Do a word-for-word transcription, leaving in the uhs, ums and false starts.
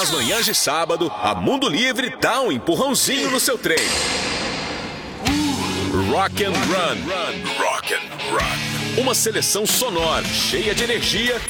Nas manhãs de sábado, a Mundo Livre dá um empurrãozinho no seu treino. Rock and Run. Rock and Run. Uma seleção sonora, cheia de energia